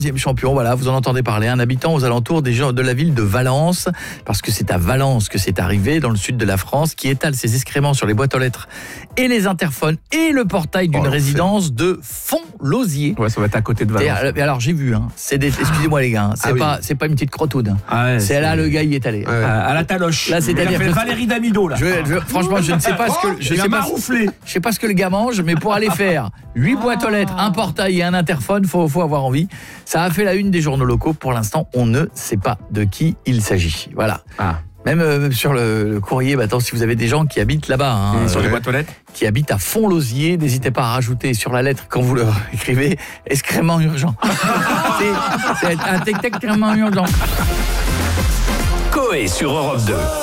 Deuxième champion, voilà, vous en entendez parler, un habitant aux alentours de la ville de Valence, parce que c'est à Valence que c'est arrivé, dans le sud de la France, qui étale ses excréments sur les boîtes aux lettres et les interphones et le portail d'une résidence de Font-Lausier. Ouais, ça va être à côté de Valence. Et alors j'ai vu, excusez-moi les gars, c'est pas une petite crotoude. C'est là le gars y est allé. À la taloche. Là, c'est-à-dire que Valérie Damido là. Franchement, je ne sais pas ce que je sais pas ce que le gars mange, mais pour aller faire 8 boîtes aux lettres, un portail et un interphone, faut avoir envie. Ça a fait la une des journaux locaux. Pour l'instant, on ne sait pas de qui il s'agit. Voilà. Même sur le courrier, si vous avez des gens qui habitent là-bas, sur les boîtes aux lettres, qui habitent à Font-Lausier, n'hésitez pas à rajouter sur la lettre, quand vous leur écrivez, excrément urgent. c'est un excrément urgent. Coé sur Europe 2.